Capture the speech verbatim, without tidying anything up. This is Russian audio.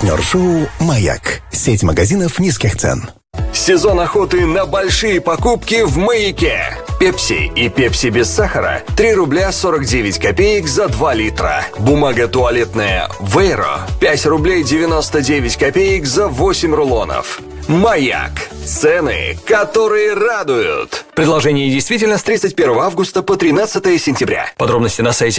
Партнер шоу «Маяк». Сеть магазинов низких цен. Сезон охоты на большие покупки в «Маяке». Пепси и пепси без сахара три рубля сорок девять копеек за два литра. Бумага туалетная Вейро пять рублей девяносто девять копеек за восемь рулонов. «Маяк». Цены, которые радуют. Предложение действительно с тридцать первого августа по тринадцатое сентября. Подробности на сайте